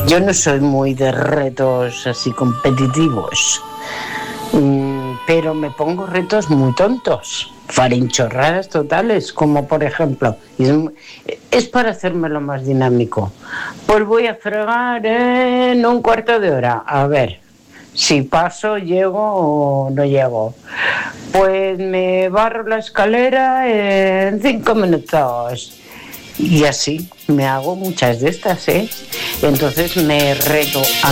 Yo no soy muy de retos así competitivos, pero me pongo retos muy tontos, farinchorradas totales, como por ejemplo, es para hacérmelo más dinámico. Pues voy a fregar en un cuarto de hora, a ver si paso, llego o no llego. Pues me barro la escalera en 5 minutos. Y así me hago muchas de estas, ¿eh? Entonces me reto a